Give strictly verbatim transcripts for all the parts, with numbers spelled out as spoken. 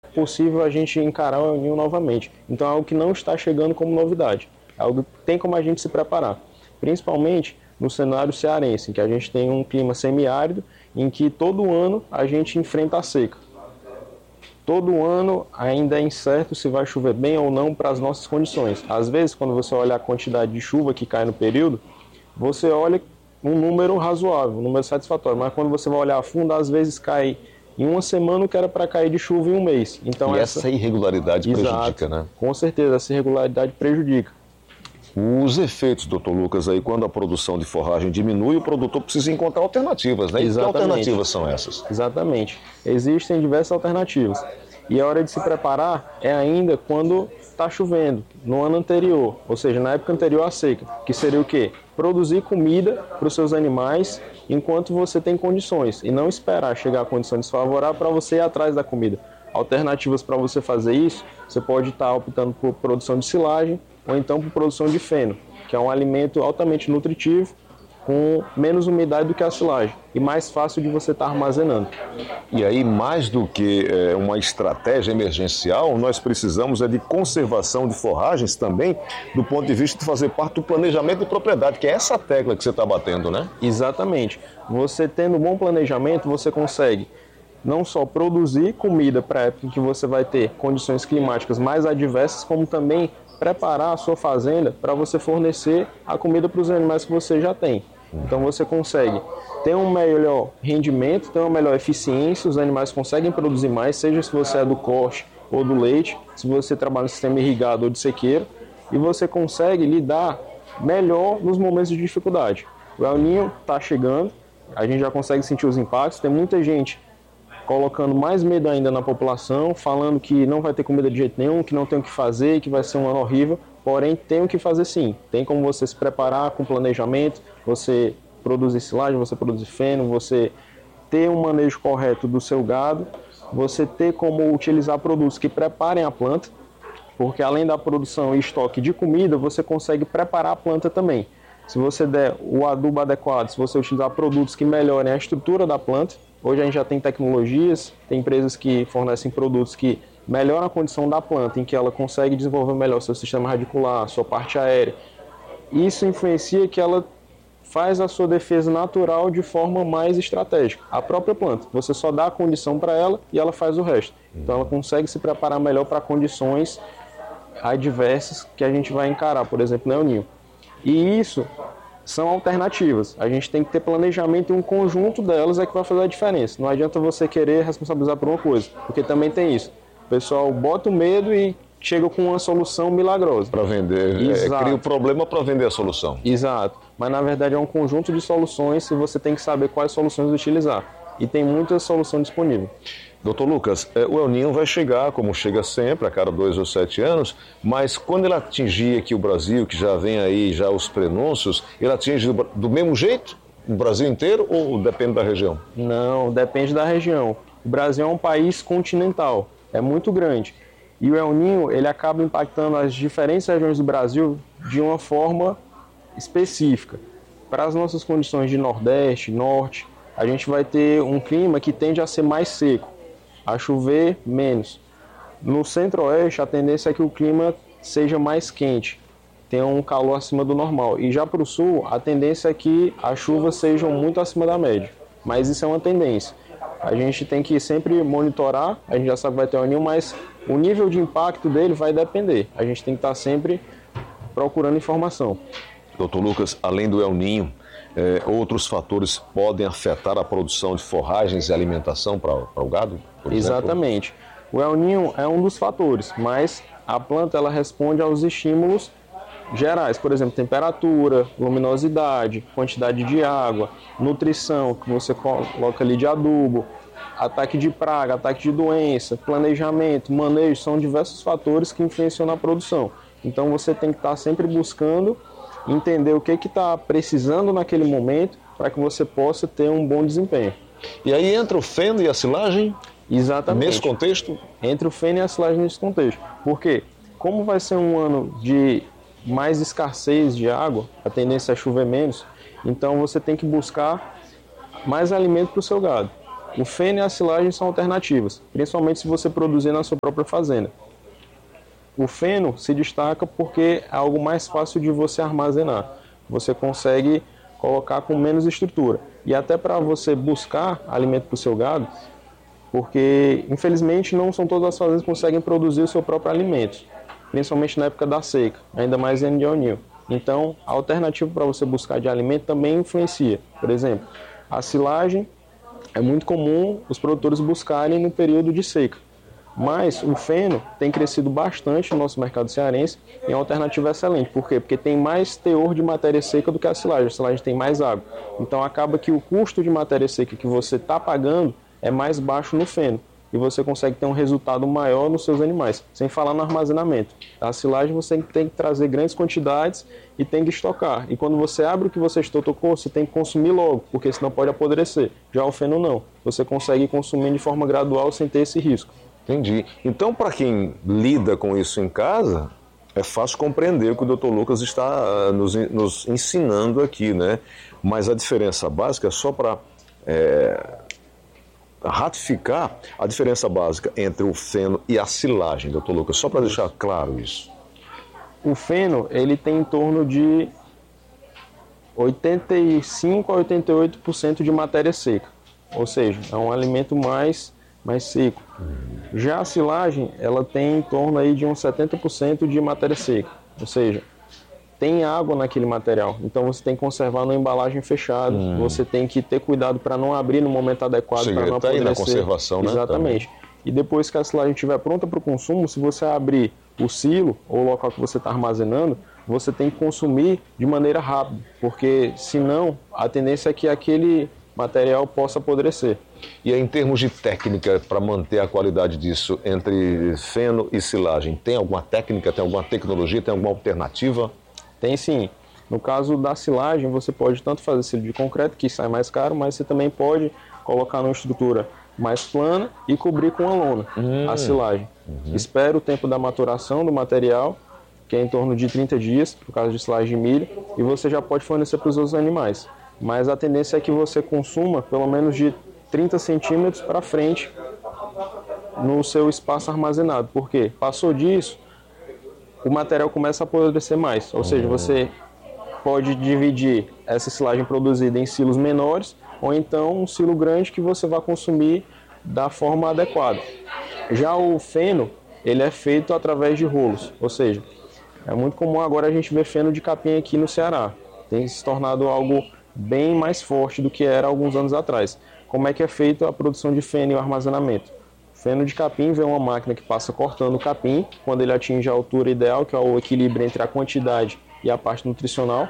possível a gente encarar o El Niño novamente. Então é algo que não está chegando como novidade, é algo que tem como a gente se preparar, principalmente no cenário cearense, em que a gente tem um clima semiárido, em que todo ano a gente enfrenta a seca. Todo ano ainda é incerto se vai chover bem ou não para as nossas condições. Às vezes, quando você olha a quantidade de chuva que cai no período, você olha um número razoável, um número satisfatório, mas quando você vai olhar a fundo, às vezes cai em uma semana o que era para cair de chuva em um mês. Então, e essa, essa irregularidade Exato, prejudica, né? Com certeza, essa irregularidade prejudica. Os efeitos, doutor Lucas, aí quando a produção de forragem diminui, o produtor precisa encontrar alternativas, né? E que alternativas são essas? Exatamente. Existem diversas alternativas. E a hora de se preparar é ainda quando está chovendo, no ano anterior, ou seja, na época anterior à seca, que seria o quê? Produzir comida para os seus animais enquanto você tem condições, e não esperar chegar a condição desfavorável para você ir atrás da comida. Alternativas para você fazer isso, você pode estar optando por produção de silagem, ou então por produção de feno, que é um alimento altamente nutritivo, com menos umidade do que a silagem e mais fácil de você estar armazenando. E aí, mais do que é, uma estratégia emergencial, nós precisamos é de conservação de forragens também, do ponto de vista de fazer parte do planejamento de propriedade, que é essa tecla que você está batendo, né? Exatamente. Você tendo um bom planejamento, você consegue não só produzir comida para a época em que você vai ter condições climáticas mais adversas, como também preparar a sua fazenda para você fornecer a comida para os animais que você já tem. Então você consegue ter um melhor rendimento, ter uma melhor eficiência, os animais conseguem produzir mais, seja se você é do corte ou do leite, se você trabalha no sistema irrigado ou de sequeiro, e você consegue lidar melhor nos momentos de dificuldade. O El Niño está chegando, a gente já consegue sentir os impactos, tem muita gente colocando mais medo ainda na população, falando que não vai ter comida de jeito nenhum, que não tem o que fazer, que vai ser um ano horrível, porém tem o que fazer sim. Tem como você se preparar com planejamento, você produzir silagem, você produzir feno, você ter um manejo correto do seu gado, você ter como utilizar produtos que preparem a planta, porque além da produção e estoque de comida, você consegue preparar a planta também. Se você der o adubo adequado, se você utilizar produtos que melhorem a estrutura da planta, hoje a gente já tem tecnologias, tem empresas que fornecem produtos que melhoram a condição da planta, em que ela consegue desenvolver melhor seu sistema radicular, sua parte aérea. Isso influencia que ela faz a sua defesa natural de forma mais estratégica. A própria planta, você só dá a condição para ela e ela faz o resto. Então ela consegue se preparar melhor para condições adversas que a gente vai encarar, por exemplo, no El Niño. E isso são alternativas. A gente tem que ter planejamento e um conjunto delas é que vai fazer a diferença. Não adianta você querer responsabilizar por uma coisa, porque também tem isso. O pessoal bota o medo e chega com uma solução milagrosa. Para vender, é, cria o problema para vender a solução. Exato. Mas na verdade é um conjunto de soluções e você tem que saber quais soluções utilizar. E tem muita solução disponível. Doutor Lucas, o El Niño vai chegar, como chega sempre, a cada dois ou sete anos, mas quando ele atingir aqui o Brasil, que já vem aí já os prenúncios, ele atinge do mesmo jeito o Brasil inteiro ou depende da região? Não, depende da região. O Brasil é um país continental, é muito grande. E o El Niño, ele acaba impactando as diferentes regiões do Brasil de uma forma específica. Para as nossas condições de Nordeste, Norte, a gente vai ter um clima que tende a ser mais seco, a chover menos. No Centro-Oeste, a tendência é que o clima seja mais quente, tenha um calor acima do normal. E já para o Sul, a tendência é que as chuvas sejam muito acima da média. Mas isso é uma tendência. A gente tem que sempre monitorar, a gente já sabe que vai ter o El Niño, mas o nível de impacto dele vai depender. A gente tem que estar sempre procurando informação. Doutor Lucas, além do El Niño, É, outros fatores podem afetar a produção de forragens e alimentação para o gado? Por Exatamente. O El Niño é um dos fatores, mas a planta ela responde aos estímulos gerais, por exemplo, temperatura, luminosidade, quantidade de água, nutrição, que você coloca ali de adubo, ataque de praga, ataque de doença, planejamento, manejo, são diversos fatores que influenciam na produção. Então você tem que estar sempre buscando entender o que está precisando naquele momento para que você possa ter um bom desempenho. E aí entra o feno e a silagem? Exatamente. Nesse contexto? Entra o feno e a silagem nesse contexto. Por quê? Como vai ser um ano de mais escassez de água, a tendência é chover menos, então você tem que buscar mais alimento para o seu gado. O feno e a silagem são alternativas, principalmente se você produzir na sua própria fazenda. O feno se destaca porque é algo mais fácil de você armazenar. Você consegue colocar com menos estrutura. E até para você buscar alimento para o seu gado, porque infelizmente não são todas as fazendas que conseguem produzir o seu próprio alimento, principalmente na época da seca, ainda mais em Nil. Então, a alternativa para você buscar de alimento também influencia. Por exemplo, a silagem é muito comum os produtores buscarem no período de seca. Mas o feno tem crescido bastante no nosso mercado cearense e é uma alternativa excelente. Por quê? Porque tem mais teor de matéria seca do que a silagem. A silagem tem mais água. Então acaba que o custo de matéria seca que você está pagando é mais baixo no feno. E você consegue ter um resultado maior nos seus animais, sem falar no armazenamento. A silagem você tem que trazer grandes quantidades e tem que estocar. E quando você abre o que você estocou, você tem que consumir logo, porque senão pode apodrecer. Já o feno não. Você consegue consumir de forma gradual sem ter esse risco. Entendi. Então, para quem lida com isso em casa, é fácil compreender o que o doutor Lucas está nos, nos ensinando aqui, né? Mas a diferença básica é só para... É... ratificar a diferença básica entre o feno e a silagem, doutor Lucas, só para deixar claro isso. O feno, ele tem em torno de oitenta e cinco a oitenta e oito por cento de matéria seca, ou seja, é um alimento mais, mais seco. Já a silagem, ela tem em torno aí de uns setenta por cento de matéria seca, ou seja, tem água naquele material, então você tem que conservar na embalagem fechada, hum. você tem que ter cuidado para não abrir no momento adequado, para não apodrecer. Na conservação, né? Exatamente. Também. E depois que a silagem estiver pronta para o consumo, se você abrir o silo ou o local que você está armazenando, você tem que consumir de maneira rápida, porque senão a tendência é que aquele material possa apodrecer. E aí, em termos de técnica para manter a qualidade disso entre feno e silagem, tem alguma técnica, tem alguma tecnologia, tem alguma alternativa? Tem sim. No caso da silagem, você pode tanto fazer silo de concreto, que sai mais caro, mas você também pode colocar numa estrutura mais plana e cobrir com a lona hum. a silagem. Uhum. Espera o tempo da maturação do material, que é em torno de trinta dias, por causa de silagem de milho, e você já pode fornecer para os outros animais. Mas a tendência é que você consuma pelo menos de trinta centímetros para frente no seu espaço armazenado. Por quê? Passou disso, o material começa a apodrecer mais. Ou seja, você pode dividir essa silagem produzida em silos menores ou então um silo grande que você vai consumir da forma adequada. Já o feno, ele é feito através de rolos. Ou seja, é muito comum agora a gente ver feno de capim aqui no Ceará. Tem se tornado algo bem mais forte do que era alguns anos atrás. Como é que é feita a produção de feno e o armazenamento? Feno de capim vem uma máquina que passa cortando o capim, quando ele atinge a altura ideal, que é o equilíbrio entre a quantidade e a parte nutricional.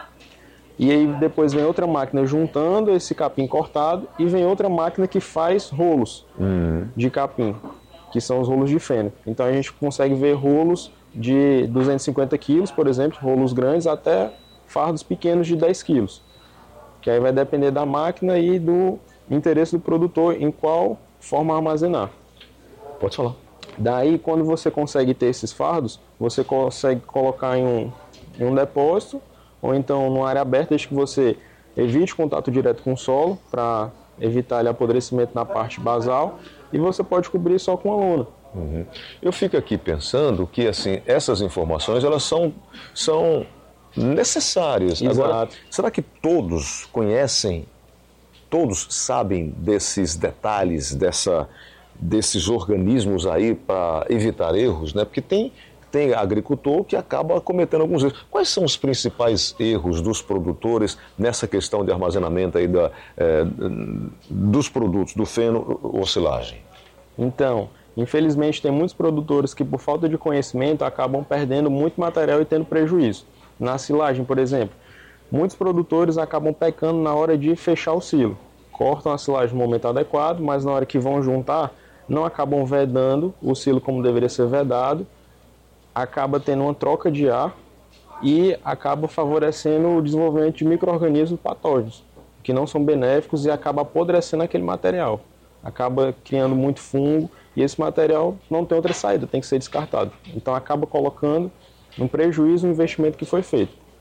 E aí depois vem outra máquina juntando esse capim cortado e vem outra máquina que faz rolos uhum. de capim, que são os rolos de feno. Então a gente consegue ver rolos de duzentos e cinquenta quilos, por exemplo, rolos grandes, até fardos pequenos de dez quilos. Que aí vai depender da máquina e do interesse do produtor em qual forma armazenar. Pode falar. Daí, quando você consegue ter esses fardos, você consegue colocar em um, em um depósito ou então numa área aberta, desde que você evite contato direto com o solo para evitar ali, apodrecimento na parte basal, e você pode cobrir só com a lona. Uhum. Eu fico aqui pensando que assim, essas informações elas são, são necessárias. Exato. Agora, será que todos conhecem, todos sabem desses detalhes, dessa, desses organismos aí para evitar erros, né? Porque tem, tem agricultor que acaba cometendo alguns erros. Quais são os principais erros dos produtores nessa questão de armazenamento aí da, é, dos produtos, do feno ou silagem? Então, infelizmente tem muitos produtores que por falta de conhecimento acabam perdendo muito material e tendo prejuízo. Na silagem, por exemplo, muitos produtores acabam pecando na hora de fechar o silo. Cortam a silagem no momento adequado, mas na hora que vão juntar, não acabam vedando o silo como deveria ser vedado, acaba tendo uma troca de ar e acaba favorecendo o desenvolvimento de micro-organismos patógenos, que não são benéficos, e acaba apodrecendo aquele material. Acaba criando muito fungo e esse material não tem outra saída, tem que ser descartado. Então acaba colocando um prejuízo no investimento que foi feito.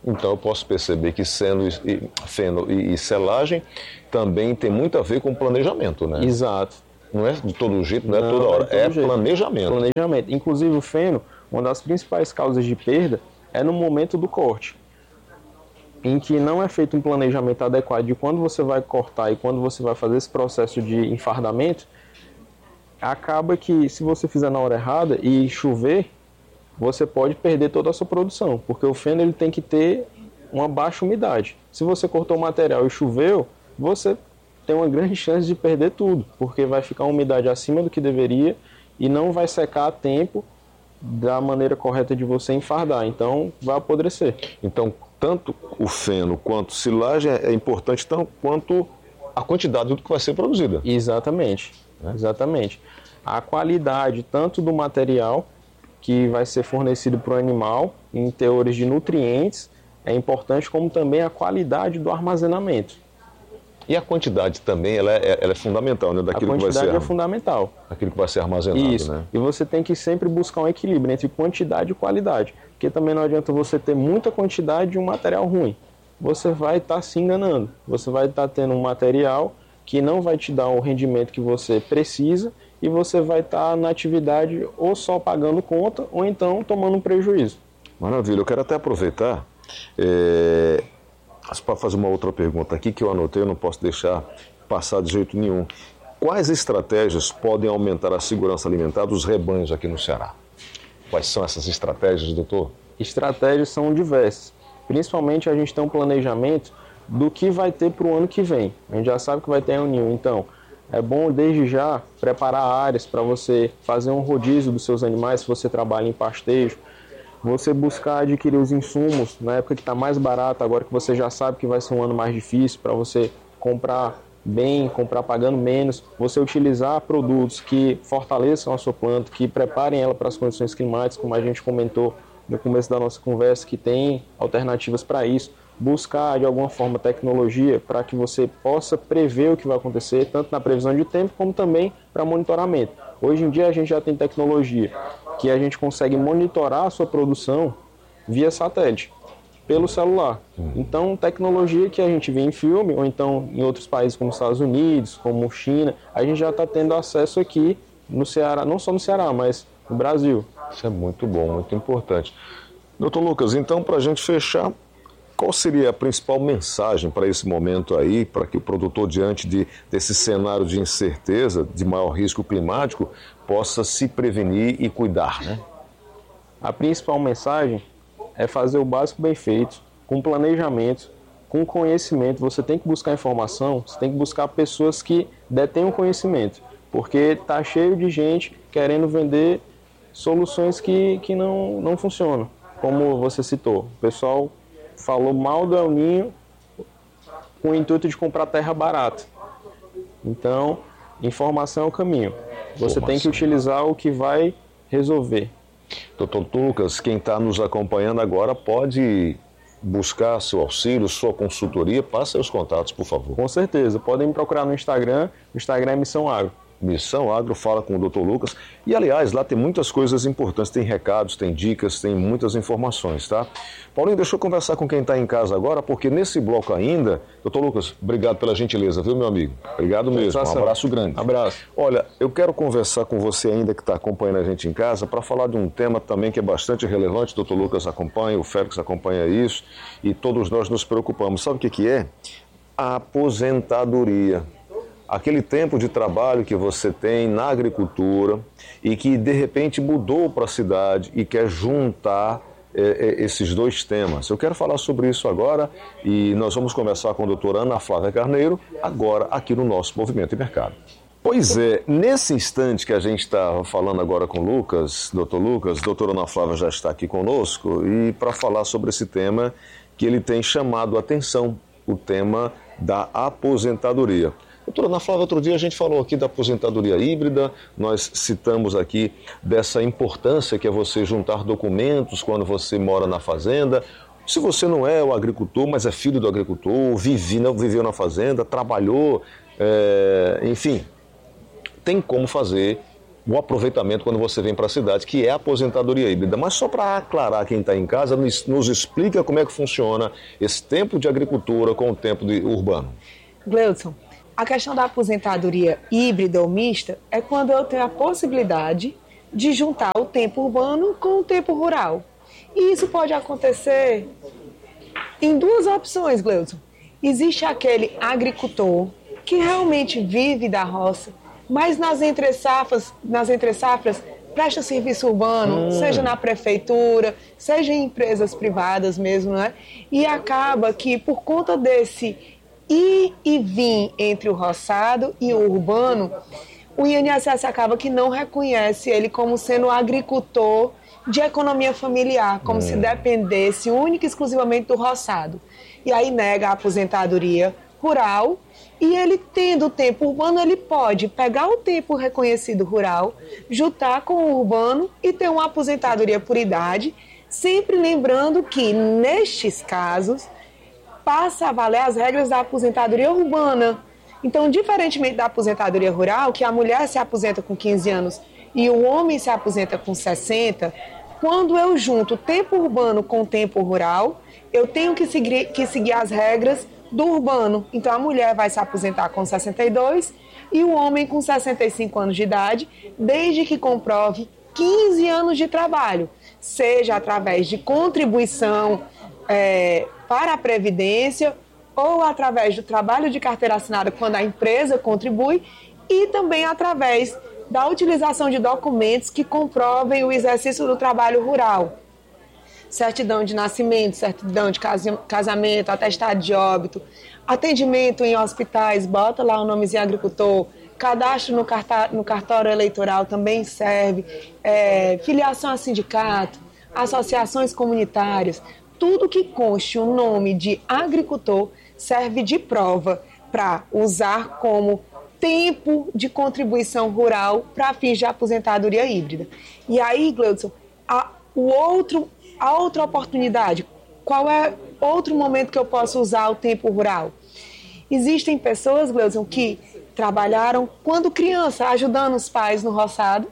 Então eu posso perceber que seno e, feno e, e selagem também tem muito a ver com planejamento, né? Exato. Não é de todo jeito, não é Não, toda hora, é, é planejamento. Planejamento. Inclusive o feno, uma das principais causas de perda é no momento do corte, em que não é feito um planejamento adequado de quando você vai cortar e quando você vai fazer esse processo de enfardamento, acaba que se você fizer na hora errada e chover, você pode perder toda a sua produção, porque o feno ele tem que ter uma baixa umidade. Se você cortou o material e choveu, você tem uma grande chance de perder tudo, porque vai ficar uma umidade acima do que deveria e não vai secar a tempo da maneira correta de você enfardar, então vai apodrecer. Então, tanto o feno quanto silagem é importante tanto quanto a quantidade do que vai ser produzida. Exatamente, né? Exatamente. A qualidade tanto do material que vai ser fornecido para o animal, em teores de nutrientes, é importante, como também a qualidade do armazenamento. E a quantidade também, ela é, ela é fundamental, né? Daquilo a que vai ser, quantidade é fundamental. Aquilo que vai ser armazenado, Isso. Né? E você tem que sempre buscar um equilíbrio entre quantidade e qualidade. Porque também não adianta você ter muita quantidade de um material ruim. Você vai estar tá se enganando. Você vai estar tá tendo um material que não vai te dar o rendimento que você precisa e você vai estar tá na atividade ou só pagando conta ou então tomando um prejuízo. Maravilha. Eu quero até aproveitar é, para fazer uma outra pergunta aqui que eu anotei, eu não posso deixar passar de jeito nenhum. Quais estratégias podem aumentar a segurança alimentar dos rebanhos aqui no Ceará? Quais são essas estratégias, doutor? Estratégias são diversas. Principalmente a gente tem um planejamento do que vai ter para o ano que vem. A gente já sabe que vai ter reunião, então é bom desde já preparar áreas para você fazer um rodízio dos seus animais, se você trabalha em pastejo. Você buscar adquirir os insumos na época que está mais barato, agora que você já sabe que vai ser um ano mais difícil, para você comprar bem, comprar pagando menos, você utilizar produtos que fortaleçam a sua planta, que preparem ela para as condições climáticas, como a gente comentou no começo da nossa conversa, que tem alternativas para isso. Buscar de alguma forma tecnologia para que você possa prever o que vai acontecer, tanto na previsão de tempo como também para monitoramento. Hoje em dia a gente já tem tecnologia que a gente consegue monitorar a sua produção via satélite, pelo celular. Então, tecnologia que a gente vê em filme, ou então em outros países como Estados Unidos, como China, a gente já está tendo acesso aqui no Ceará, não só no Ceará, mas no Brasil. Isso é muito bom, muito importante. doutor Lucas, então, para a gente fechar, qual seria a principal mensagem para esse momento aí, para que o produtor, diante de, desse cenário de incerteza, de maior risco climático, possa se prevenir e cuidar, né? A principal mensagem é fazer o básico bem feito, com planejamento, com conhecimento. Você tem que buscar informação, você tem que buscar pessoas que detêm o conhecimento, porque está cheio de gente querendo vender soluções que, que não, não funcionam. Como você citou, o pessoal falou mal do El Ninho com o intuito de comprar terra barata. Então, informação é o caminho. Você tem que utilizar o que vai resolver. doutor Lucas, quem está nos acompanhando agora pode buscar seu auxílio, sua consultoria. Passe os contatos, por favor. Com certeza. Podem me procurar no Instagram. O Instagram é Missão Agro. Missão Agro, fala com o doutor Lucas. E, aliás, lá tem muitas coisas importantes. Tem recados, tem dicas, tem muitas informações, tá? Paulinho, deixa eu conversar com quem está em casa agora, porque nesse bloco ainda... doutor Lucas, obrigado pela gentileza, viu, meu amigo? Obrigado mesmo. Um abraço grande. Abraço. Olha, eu quero conversar com você ainda que está acompanhando a gente em casa para falar de um tema também que é bastante relevante. O doutor Lucas acompanha, o Félix acompanha isso e todos nós nos preocupamos. Sabe o que, que é? A aposentadoria. Aquele tempo de trabalho que você tem na agricultura e que de repente mudou para a cidade e quer juntar é, esses dois temas. Eu quero falar sobre isso agora e nós vamos conversar com a doutora Ana Flávia Carneiro, agora aqui no nosso Movimento e Mercado. Pois é, nesse instante que a gente está falando agora com o Lucas, doutor Lucas, a doutora Ana Flávia já está aqui conosco e para falar sobre esse tema que ele tem chamado a atenção, o tema da aposentadoria. Doutora Ana Flávia, outro dia a gente falou aqui da aposentadoria híbrida, nós citamos aqui dessa importância que é você juntar documentos quando você mora na fazenda. Se você não é o agricultor, mas é filho do agricultor, vive, não, viveu na fazenda, trabalhou, é, enfim, tem como fazer o aproveitamento quando você vem para a cidade, que é a aposentadoria híbrida. Mas só para aclarar quem está em casa, nos, nos explica como é que funciona esse tempo de agricultura com o tempo de urbano. Gleudson, a questão da aposentadoria híbrida ou mista é quando eu tenho a possibilidade de juntar o tempo urbano com o tempo rural. E isso pode acontecer em duas opções, Gleudson. Existe aquele agricultor que realmente vive da roça, mas nas entre-safras, nas entre-safras presta serviço urbano, hum. seja na prefeitura, seja em empresas privadas mesmo, né? E acaba que, por conta desse ir e vir entre o roçado e o urbano, o I N S S acaba que não reconhece ele como sendo agricultor de economia familiar, como hum. se dependesse única e exclusivamente do roçado. E aí nega a aposentadoria rural, e ele, tendo o tempo urbano, ele pode pegar o tempo reconhecido rural, juntar com o urbano e ter uma aposentadoria por idade, sempre lembrando que, nestes casos, passa a valer as regras da aposentadoria urbana. Então, diferentemente da aposentadoria rural, que a mulher se aposenta com quinze anos e o homem se aposenta com sessenta, quando eu junto o tempo urbano com o tempo rural, eu tenho que seguir, que seguir as regras do urbano. Então, a mulher vai se aposentar com sessenta e dois e o homem com sessenta e cinco anos de idade, desde que comprove quinze anos de trabalho, seja através de contribuição é, para a Previdência ou através do trabalho de carteira assinada quando a empresa contribui e também através da utilização de documentos que comprovem o exercício do trabalho rural. Certidão de nascimento, certidão de casamento, atestado de óbito, atendimento em hospitais, bota lá o nomezinho agricultor, cadastro no, carta, no cartório eleitoral também serve, é, filiação a sindicato, associações comunitárias, tudo que conste o nome de agricultor serve de prova para usar como tempo de contribuição rural para fins de aposentadoria híbrida. E aí, Gleudson, a, o outro... A outra oportunidade, qual é outro momento que eu posso usar o tempo rural? Existem pessoas, Gleudson, que trabalharam quando criança, ajudando os pais no roçado,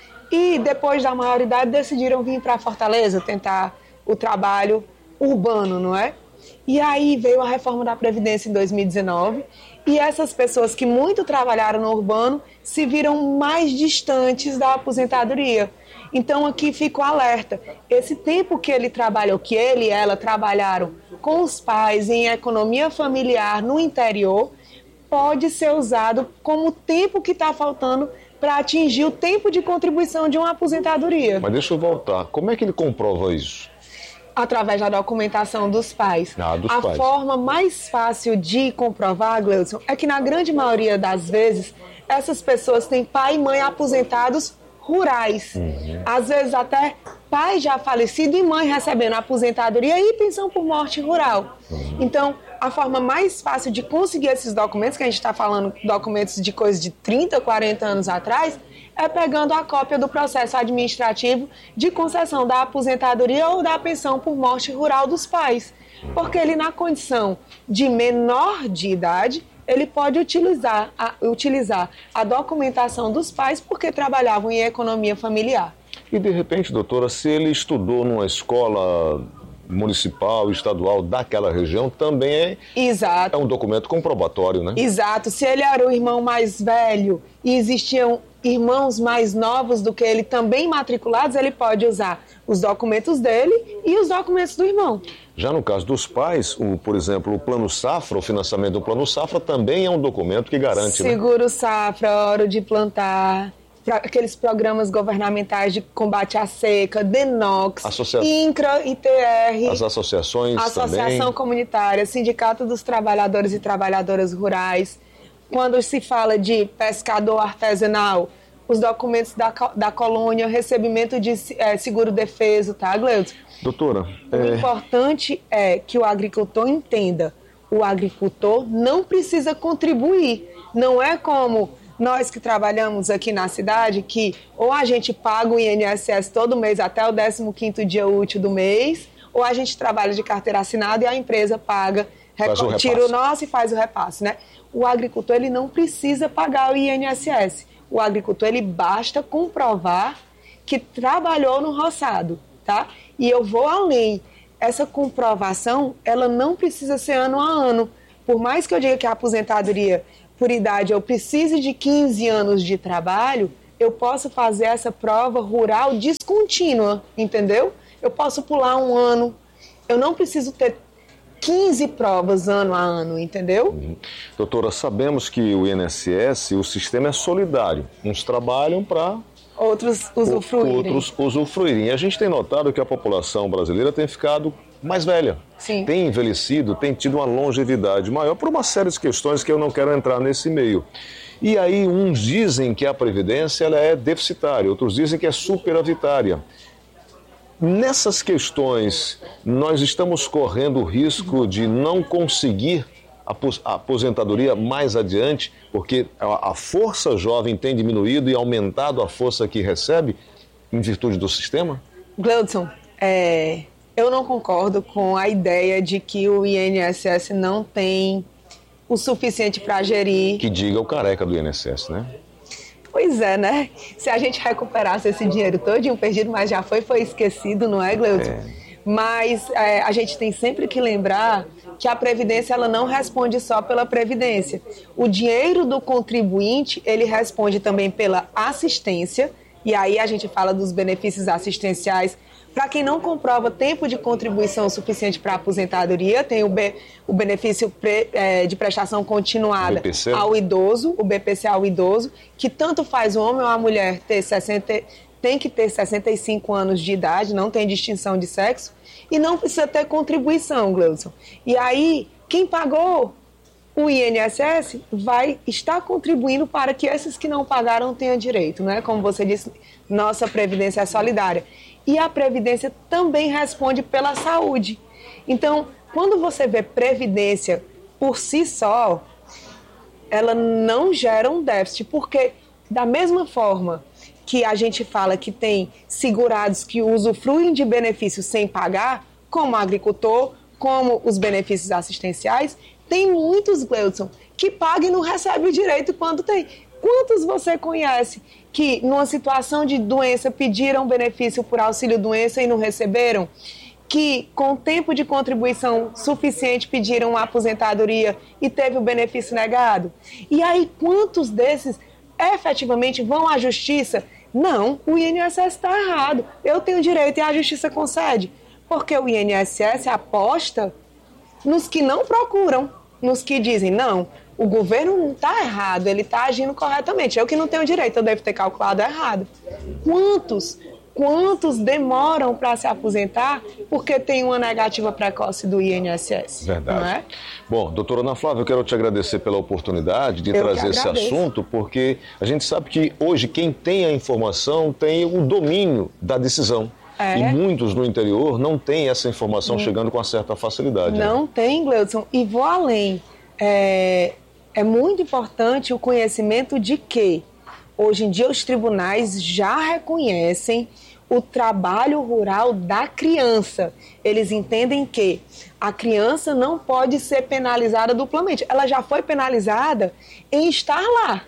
e depois da maioridade decidiram vir para Fortaleza tentar o trabalho urbano, não é? E aí veio a reforma da Previdência em dois mil e dezenove, e essas pessoas que muito trabalharam no urbano se viram mais distantes da aposentadoria. Então aqui fica o alerta, esse tempo que ele trabalhou, que ele e ela trabalharam com os pais em economia familiar no interior, pode ser usado como tempo que está faltando para atingir o tempo de contribuição de uma aposentadoria. Mas deixa eu voltar, como é que ele comprova isso? Através da documentação dos pais. Ah, dos a pais. forma mais fácil de comprovar, Gleudson, é que na grande maioria das vezes, essas pessoas têm pai e mãe aposentados rurais. Uhum. Às vezes até pai já falecido e mãe recebendo aposentadoria e pensão por morte rural. Uhum. Então, a forma mais fácil de conseguir esses documentos, que a gente está falando documentos de coisa de trinta, quarenta anos atrás, é pegando a cópia do processo administrativo de concessão da aposentadoria ou da pensão por morte rural dos pais. Porque ele, na condição de menor de idade, ele pode utilizar a, utilizar a documentação dos pais porque trabalhavam em economia familiar. E, de repente, doutora, se ele estudou numa escola municipal, estadual daquela região, também é, Exato. é um documento comprobatório, né? Exato. Se ele era o irmão mais velho e existiam irmãos mais novos do que ele também matriculados, ele pode usar os documentos dele e os documentos do irmão. Já no caso dos pais, o, por exemplo, o Plano Safra, o financiamento do Plano Safra também é um documento que garante... Seguro né? Safra, hora de plantar, aqueles programas governamentais de combate à seca, DENOX, Associa... INCRA, I T R... As associações Associação também. Comunitária, Sindicato dos Trabalhadores e Trabalhadoras Rurais. Quando se fala de pescador artesanal, os documentos da, da colônia, recebimento de é, seguro-defeso, tá, Gleudson? Doutora... O é... importante é que o agricultor entenda, o agricultor não precisa contribuir. Não é como nós que trabalhamos aqui na cidade, que ou a gente paga o I N S S todo mês até o décimo quinto dia útil do mês, ou a gente trabalha de carteira assinada e a empresa paga, tira o nosso e faz o repasse, né? O agricultor ele não precisa pagar o I N S S. o agricultor, ele basta comprovar que trabalhou no roçado, tá? E eu vou além. Essa comprovação, ela não precisa ser ano a ano. Por mais que eu diga que a aposentadoria por idade eu precise de quinze anos de trabalho, eu posso fazer essa prova rural descontínua, entendeu? Eu posso pular um ano. Eu não preciso ter quinze provas ano a ano, entendeu? Uhum. Doutora, sabemos que o I N S S, o sistema é solidário. Uns trabalham para outros usufruírem. Outros usufruírem. E a gente tem notado que a população brasileira tem ficado mais velha. Sim. Tem envelhecido, tem tido uma longevidade maior por uma série de questões que eu não quero entrar nesse meio. E aí uns dizem que a Previdência ela é deficitária, outros dizem que é superavitária. Nessas questões, nós estamos correndo o risco de não conseguir a aposentadoria mais adiante, porque a força jovem tem diminuído e aumentado a força que recebe em virtude do sistema? Gleudson, é, eu não concordo com a ideia de que o I N S S não tem o suficiente para gerir. Que diga o careca do I N S S, né? Pois é, né? Se a gente recuperasse esse dinheiro todinho perdido, mas já foi, foi esquecido, não é, Gleudson? É. Mas é, a gente tem sempre que lembrar que a Previdência ela não responde só pela Previdência. O dinheiro do contribuinte, ele responde também pela assistência, e aí a gente fala dos benefícios assistenciais. Para quem não comprova tempo de contribuição suficiente para a aposentadoria, tem o, be, o benefício pre, é, de prestação continuada B P C ao idoso, o B P C ao idoso, que tanto faz o homem ou a mulher ter sessenta, tem que ter sessenta e cinco anos de idade, não tem distinção de sexo, e não precisa ter contribuição, Gleudson. E aí, quem pagou o I N S S vai estar contribuindo para que esses que não pagaram tenham direito, né? Como você disse, nossa Previdência é solidária. E a Previdência também responde pela saúde. Então, quando você vê Previdência por si só, ela não gera um déficit, porque da mesma forma que a gente fala que tem segurados que usufruem de benefícios sem pagar, como agricultor, como os benefícios assistenciais, tem muitos, Gleudson, que pagam e não recebem o direito quando tem. Quantos você conhece que, numa situação de doença, pediram benefício por auxílio-doença e não receberam? Que, com tempo de contribuição suficiente, pediram uma aposentadoria e teve o benefício negado? E aí, quantos desses efetivamente vão à justiça? Não, o I N S S está errado. Eu tenho direito e a justiça concede. Porque o I N S S aposta nos que não procuram, nos que dizem, não, o governo não está errado, ele está agindo corretamente. Eu que não tenho direito, eu devo ter calculado errado. Quantos, quantos demoram para se aposentar porque tem uma negativa precoce do I N S S? Verdade. Não é? Bom, doutora Ana Flávia, eu quero te agradecer pela oportunidade de eu trazer esse assunto, porque a gente sabe que hoje quem tem a informação tem o domínio da decisão. É. E muitos no interior não têm essa informação hum. chegando com uma certa facilidade. Não né? tem, Gleudson. E vou além. É, é muito importante o conhecimento de que, hoje em dia, os tribunais já reconhecem o trabalho rural da criança. Eles entendem que a criança não pode ser penalizada duplamente. Ela já foi penalizada em estar lá.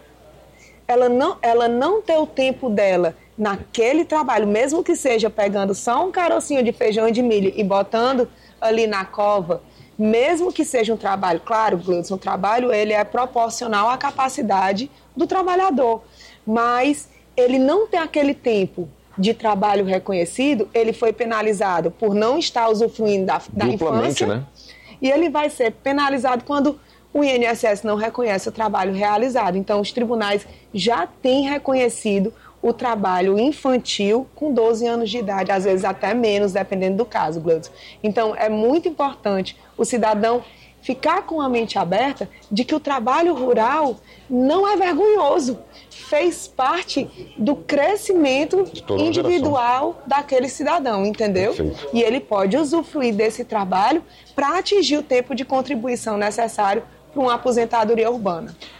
Ela não, ela não ter o tempo dela naquele trabalho, mesmo que seja pegando só um carocinho de feijão e de milho e botando ali na cova, mesmo que seja um trabalho, claro, Gleudson, o trabalho ele é proporcional à capacidade do trabalhador, mas ele não tem aquele tempo de trabalho reconhecido, ele foi penalizado por não estar usufruindo da, da infância, né? E ele vai ser penalizado quando o I N S S não reconhece o trabalho realizado. Então, os tribunais já têm reconhecido o trabalho infantil com doze anos de idade, às vezes até menos, dependendo do caso, Gleudson. Então, é muito importante o cidadão ficar com a mente aberta de que o trabalho rural não é vergonhoso, fez parte do crescimento individual daquele cidadão, entendeu? Perfeito. E ele pode usufruir desse trabalho para atingir o tempo de contribuição necessário para uma aposentadoria urbana.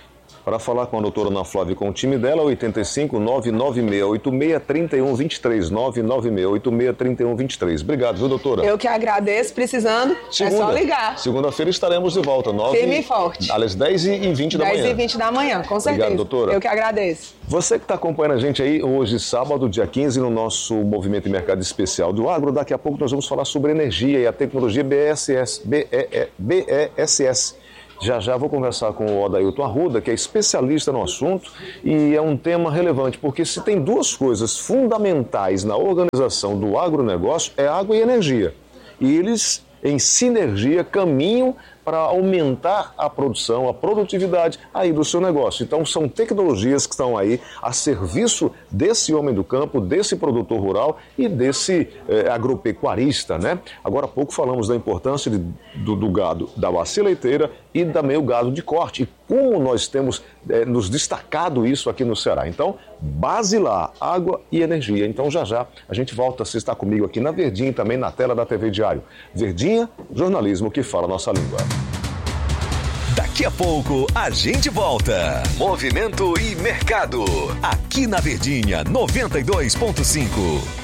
para falar com a doutora Ana Flávia e com o time dela, oito cinco, nove nove seis oito seis, três um dois três, nove nove seis oito seis, três um dois três. Obrigado, viu, doutora? Eu que agradeço, precisando, Segunda, é só ligar. Segunda-feira estaremos de volta, nove Firme e forte. Aliás, dez e vinte da manhã. dez e vinte da manhã, com certeza. Obrigado, doutora. Eu que agradeço. Você que está acompanhando a gente aí hoje, sábado, dia quinze, no nosso Movimento e Mercado Especial do Agro, daqui a pouco nós vamos falar sobre energia e a tecnologia B E S S. B E S S. Já já vou conversar com o Odailton Arruda, que é especialista no assunto, e é um tema relevante, porque se tem duas coisas fundamentais na organização do agronegócio, é água e energia. E eles, em sinergia, caminham para aumentar a produção, a produtividade aí do seu negócio. Então, são tecnologias que estão aí a serviço desse homem do campo, desse produtor rural e desse eh, agropecuarista, né? Agora há pouco falamos da importância de, do, do gado da bacia leiteira e também o gado de corte. E como nós temos eh, nos destacado isso aqui no Ceará. Então, base lá, água e energia. Então, já já a gente volta, você está comigo aqui na Verdinha e também na tela da T V Diário. Verdinha, jornalismo que fala a nossa língua. Daqui a pouco a gente volta. Movimento e Mercado. Aqui na Verdinha noventa e dois ponto cinco.